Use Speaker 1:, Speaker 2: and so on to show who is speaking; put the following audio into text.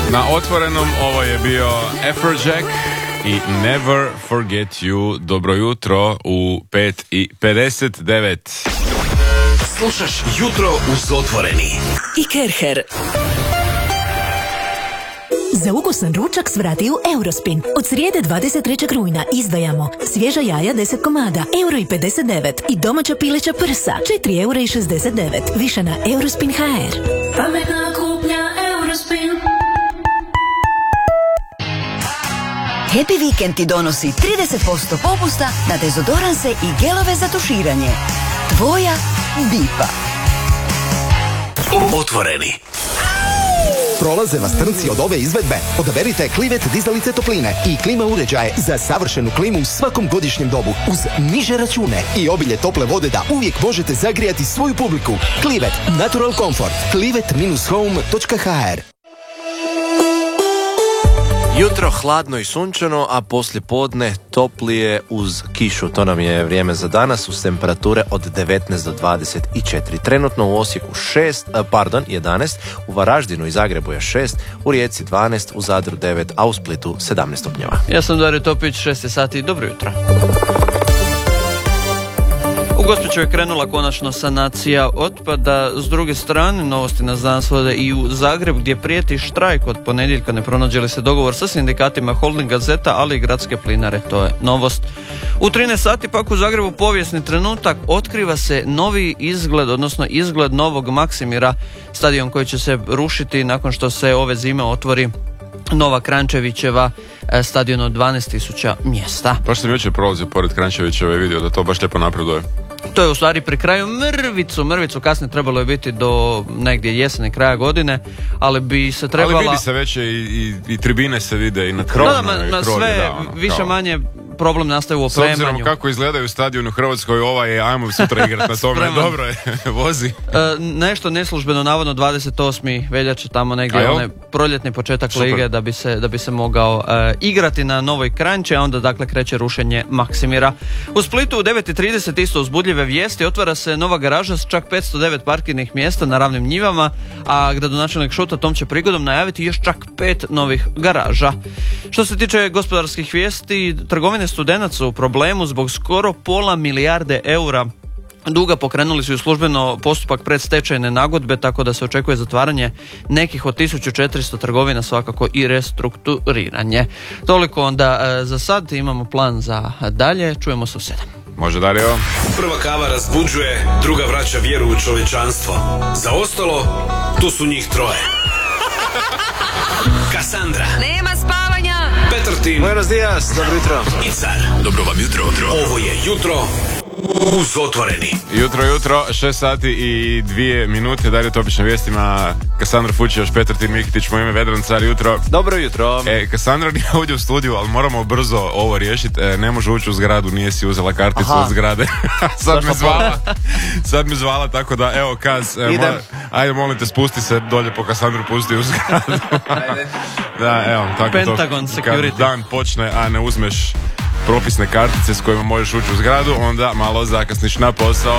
Speaker 1: Na Otvorenom ovo je bio Afrojack i Never Forget You. Dobro jutro u 5:59.
Speaker 2: Slušaš Jutro uz Otvoreni
Speaker 3: i Kerher. Za ukusan ručak svrati u Eurospin. Od srijede 23. rujna izdvajamo svježa jaja 10 komada, €1,59 i domaća pileća prsa, €4,69. Više na Eurospin HR.
Speaker 4: Pametna kupnja Eurospin.
Speaker 5: Happy Weekend ti donosi 30% popusta na dezodoranse i gelove za tuširanje. Tvoja Bipa.
Speaker 2: Otvoreni.
Speaker 6: Prolaze vas trnci od ove izvedbe? Odaberite Klivet dizalice topline i klima uređaje za savršenu klimu u svakom godišnjem dobu uz niže račune i obilje tople vode da uvijek možete zagrijati svoju publiku. Klivet Natural Comfort. klivet-home.hr.
Speaker 7: Jutro hladno i sunčano, a poslije podne toplije uz kišu. To nam je vrijeme za danas uz temperature od 19 do 24. Trenutno u Osijeku 11, u Varaždinu i Zagrebu je 6, u Rijeci 12, u Zadru 9, a u Splitu 17 stupnjeva.
Speaker 8: Ja sam Dario Topić, 6 sati, dobro jutro. U Gospiću je krenula konačno sanacija otpada. S druge strane, novosti nas danas vode i u Zagreb, gdje prijeti štrajk od ponedjeljka ne pronađe li se dogovor sa sindikatima Holdinga Zeta, ali i Gradske plinare. To je novost. U 13 sati pak u Zagrebu povijesni trenutak, otkriva se novi izgled, odnosno izgled novog Maksimira, stadion koji će se rušiti nakon što se ove zime otvori nova Kranjčevićeva, stadion od 12.000 mjesta.
Speaker 1: Baš sam jučer prolazio pored Kranjčevićeva i vidio da to baš lijepo napreduje.
Speaker 8: To je u stvari pri kraju mrvicu kasnije trebalo je biti do negdje jeseni, kraja godine, ali bi se trebala...
Speaker 1: Ali vidi se već i tribine se vide i na krovu.
Speaker 8: Sve više manje problem nastaje u opremanju.
Speaker 1: S obzirom kako izgledaju stadion u Hrvatskoj, ajmo sutra igrati na tome. Dobro je, vozi.
Speaker 8: Nešto neslužbeno, navodno 28. veljače, tamo negdje onaj proljetni početak
Speaker 1: Super.
Speaker 8: lige da bi se mogao igrati na novoj Kranjči, a onda dakle kreće rušenje Maksimira. U Splitu u 9:30 isto uzbudljive vijesti, otvara se nova garaža s čak 509 parkirnih mjesta na ravnim njivama, a gradonačelnik Šuta tom će prigodom najaviti još čak 5 novih garaža. Što se tiče gospodarskih vijesti, trgovine Studenac su u problemu zbog skoro pola milijarde eura duga. Pokrenuli su službeno postupak predstečajne nagodbe, tako da se očekuje zatvaranje nekih od 1400 trgovina, svakako i restrukturiranje. Toliko onda za sad, imamo plan za dalje, čujemo se u 7.
Speaker 1: Može, Dario.
Speaker 2: Prva kava razbuđuje, druga vraća vjeru u čovječanstvo. Za ostalo, tu su njih troje. Kassandra.
Speaker 5: Nema spavanja.
Speaker 2: Petrtin.
Speaker 7: Buenos dias, dobro jutro.
Speaker 2: I Car. Dobro vam jutro. Ovo je Jutro uz Otvoreni.
Speaker 1: Jutro, 6 sati i 2 minute. Dario Topić na vijestima, Kassandra Fučić, Petrtin Mikitić, moje ime Vedran Car, jutro.
Speaker 7: Dobro jutro.
Speaker 1: Kassandra nije ovdje u studiju, ali moramo brzo ovo riješiti. Ne može ući u zgradu, nije si uzela karticu od zgrade. Sad me zvala, tako da, evo, Kaz, ajde, molim te, spusti se dolje po Kassandru, pusti u zgradu. Da, evo, tako
Speaker 8: Pentagon
Speaker 1: to.
Speaker 8: Security.
Speaker 1: Kad dan počne, a ne uzmeš propisne kartice s kojima možeš ući u zgradu, onda malo zakasniš na posao.